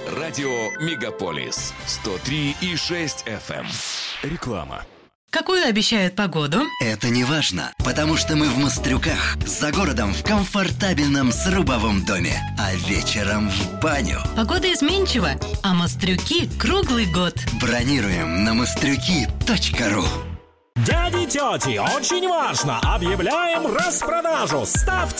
Радио Мегаполис 103,6 FM. Реклама. Какую обещают погоду? Это не важно, потому что мы в Мострюках, за городом в комфортабельном срубовом доме, а вечером в баню. Погода изменчива, а Мострюки круглый год. Бронируем на mostryuki.ru. Дяди, тети, очень важно! Объявляем распродажу! Ставьте